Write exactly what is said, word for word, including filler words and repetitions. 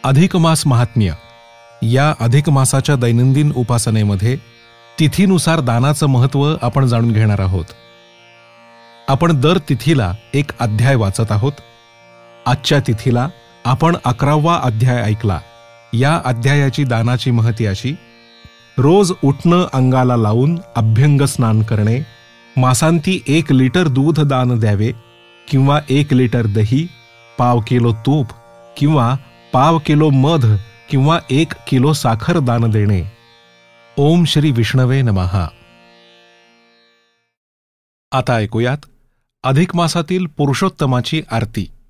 अधिक मास महात्म्य या अधिक मासाच्या दैनंदिन उपासनेमध्ये तिथीनुसार दानाचं महत्त्व आपण जाणून घेणार आहोत. आपण दर तिथीला एक अध्याय वाचत आहोत. आजच्या तिथीला आपण अकरावा अध्याय ऐकला. या अध्यायाची दानाची महती अशी: रोज उठणं अंगाला लावून अभ्यंग स्नान करणे, मासांती एक लिटर दूध दान द्यावे किंवा एक लिटर दही, पाव किलो तूप किंवा पाव किलो मध किंवा एक किलो साखर दान देणे. ओम श्री विष्णवे नमः. आता ऐकूयात अधिक मासातील पुरुषोत्तमाची आरती.